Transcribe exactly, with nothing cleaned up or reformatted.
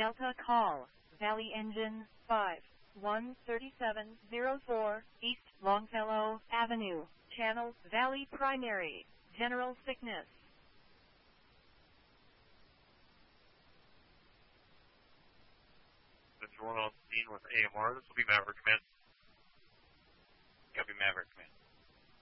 Delta call, Valley Engine five one three seven zero four, East Longfellow Avenue, Channel, Valley Primary, General Sickness. This is one on scene with A M R. This will be Maverick Command. Copy, Maverick Command.